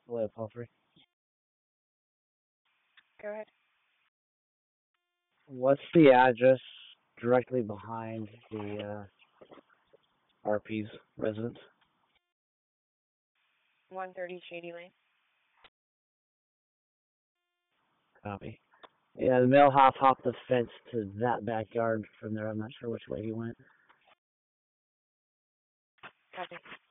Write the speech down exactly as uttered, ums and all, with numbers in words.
Hello, Palfrey. Go ahead. What's the address directly behind the uh, R P's residence? one thirty Shady Lane. Copy. Yeah, the mailhop hopped the fence to that backyard from there. I'm not sure which way he went. Copy.